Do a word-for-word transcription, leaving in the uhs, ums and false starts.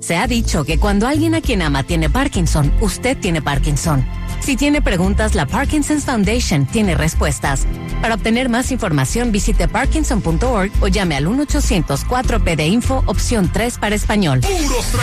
Se ha dicho que cuando alguien a quien ama tiene Parkinson, usted tiene Parkinson. Si tiene preguntas, la Parkinson's Foundation tiene respuestas. Para obtener más información, visite parkinson punto org o llame al uno ochocientos cuatro P de Info, opción tres para español. Puros